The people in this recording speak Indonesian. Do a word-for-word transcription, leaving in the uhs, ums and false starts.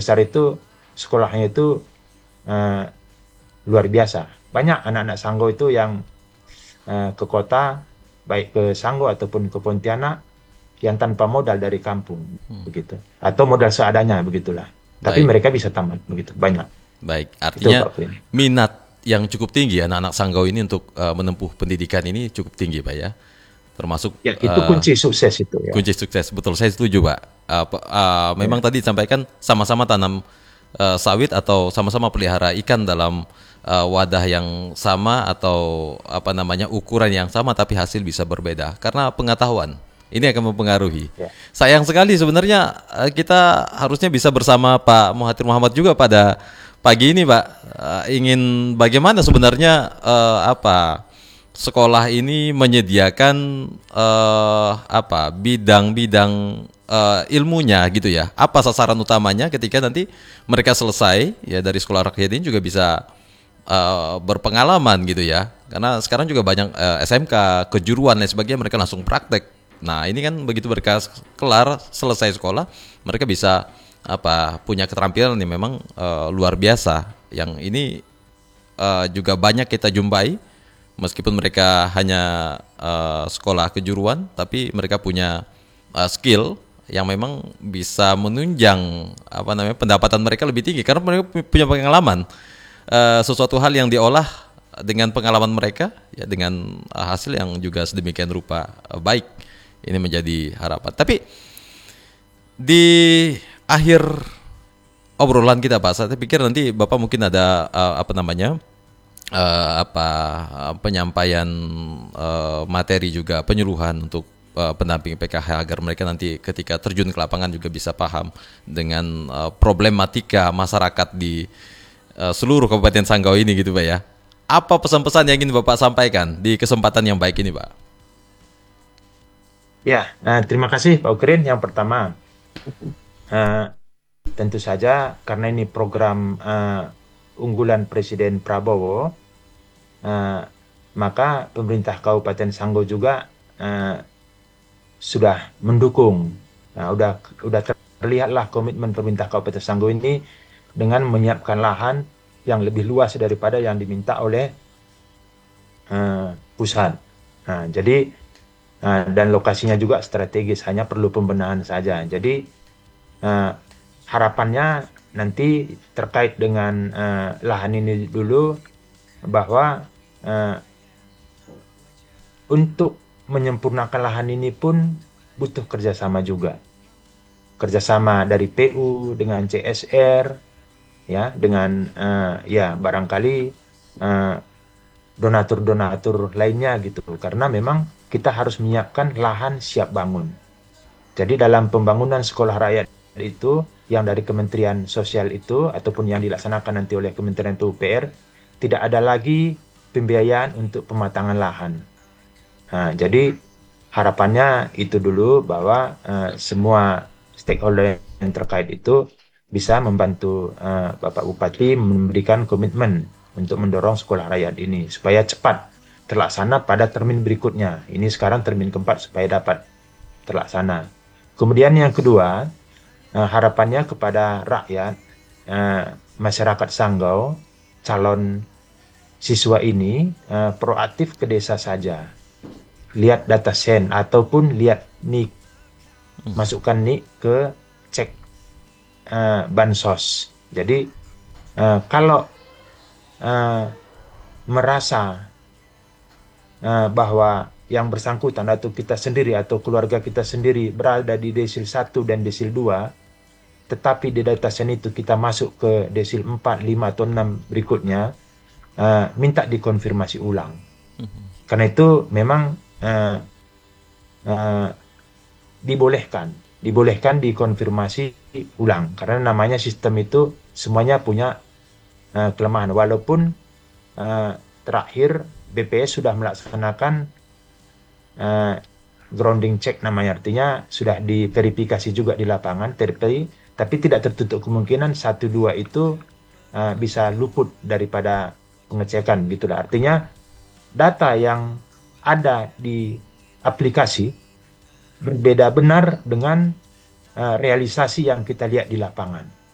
besar itu sekolahnya itu uh, luar biasa. Banyak anak-anak Sanggo itu yang uh, ke kota, baik ke Sanggo ataupun ke Pontianak, yang tanpa modal dari kampung, begitu. Atau modal seadanya, begitulah. Tapi Baik, mereka bisa tamat, begitu. Banyak. baik. Itu Artinya Pak Queen. minat yang cukup tinggi anak-anak Sanggau ini untuk uh, menempuh pendidikan ini cukup tinggi, Pak ya. Termasuk Ya, itu uh, kunci sukses itu ya. kunci sukses. Betul, saya setuju, Pak. Uh, pe- uh, memang Ya, tadi disampaikan sama-sama tanam uh, sawit atau sama-sama pelihara ikan dalam uh, wadah yang sama atau apa namanya ukuran yang sama tapi hasil bisa berbeda karena pengetahuan. Ini akan mempengaruhi. ya. Sayang sekali sebenarnya uh, kita harusnya bisa bersama Pak Muhathir Muhammad juga pada pagi ini, Pak. Uh, ingin bagaimana sebenarnya uh, apa sekolah ini menyediakan eh, apa bidang-bidang eh, ilmunya gitu ya. Apa sasaran utamanya ketika nanti mereka selesai ya dari sekolah rakyat ini juga bisa eh, berpengalaman gitu ya. Karena sekarang juga banyak eh, S M K, kejuruan dan sebagainya mereka langsung praktek. Nah, ini kan begitu mereka kelar selesai sekolah, mereka bisa apa punya keterampilan yang memang eh, luar biasa. Yang ini eh, juga banyak kita jumpai meskipun mereka hanya uh, sekolah kejuruan, tapi mereka punya uh, skill yang memang bisa menunjang apa namanya pendapatan mereka lebih tinggi karena mereka pu- punya pengalaman. Uh, sesuatu hal yang diolah dengan pengalaman mereka, ya dengan uh, hasil yang juga sedemikian rupa uh, baik. Ini menjadi harapan. Tapi di akhir obrolan kita, Pak, saya pikir nanti Bapak mungkin ada uh, apa namanya eh, apa eh, penyampaian eh, materi juga penyuluhan untuk eh, pendamping P K H agar mereka nanti ketika terjun ke lapangan juga bisa paham dengan eh, problematika masyarakat di eh, seluruh Kabupaten Sanggau ini gitu, Pak ya. Apa pesan-pesan yang ingin Bapak sampaikan di kesempatan yang baik ini, Pak? Ya, nah, terima kasih Pak Ukrin. Yang pertama, eh, tentu saja karena ini program eh, unggulan Presiden Prabowo, eh, maka pemerintah Kabupaten Sanggau juga eh, sudah mendukung. Nah, udah udah terlihatlah komitmen pemerintah Kabupaten Sanggau ini dengan menyiapkan lahan yang lebih luas daripada yang diminta oleh eh, pusat. Nah, jadi eh, dan lokasinya juga strategis, hanya perlu pembenahan saja. Jadi eh, harapannya nanti terkait dengan eh, lahan ini dulu, bahwa eh, untuk menyempurnakan lahan ini pun butuh kerjasama juga. Kerjasama dari P U dengan C S R, ya, dengan eh, ya barangkali eh, donatur-donatur lainnya gitu. Karena memang kita harus menyiapkan lahan siap bangun. Jadi dalam pembangunan sekolah rakyat itu yang dari Kementerian Sosial itu ataupun yang dilaksanakan nanti oleh Kementerian P U P R, tidak ada lagi pembiayaan untuk pematangan lahan. Nah, jadi harapannya itu dulu, bahwa eh, semua stakeholder yang terkait itu bisa membantu eh, Bapak Bupati memberikan komitmen untuk mendorong sekolah rakyat ini supaya cepat terlaksana pada termin berikutnya. Ini sekarang termin keempat supaya dapat terlaksana. Kemudian yang kedua, eh, harapannya kepada rakyat, eh, masyarakat Sanggau, calon siswa ini eh, proaktif ke desa saja. Lihat data sen ataupun lihat nik, masukkan nik ke cek eh, bansos. Jadi eh, kalau eh, merasa eh, bahwa yang bersangkutan atau kita sendiri atau keluarga kita sendiri berada di desil satu dan desil dua, tetapi di data sen itu kita masuk ke desil empat, lima, atau enam berikutnya, eh, minta dikonfirmasi ulang. Karena itu memang eh, eh, dibolehkan, dibolehkan dikonfirmasi ulang. Karena namanya sistem itu semuanya punya eh, kelemahan. Walaupun eh, terakhir B P S sudah melaksanakan eh, grounding check namanya, artinya sudah diverifikasi juga di lapangan, tapi, tapi tidak tertutup kemungkinan satu dua itu eh, bisa luput daripada pengecekan gitulah. Artinya data yang ada di aplikasi berbeda benar dengan uh, realisasi yang kita lihat di lapangan.